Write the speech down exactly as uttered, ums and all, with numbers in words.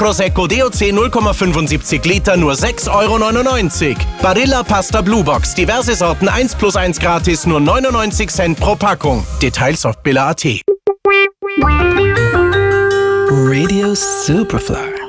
Prosecco D O C null Komma fünfundsiebzig Liter nur sechs Euro neunundneunzig. Barilla Pasta Blue Box, diverse Sorten eins plus eins gratis, nur neunundneunzig Cent pro Packung. Details auf billa punkt at. Radio Superfly.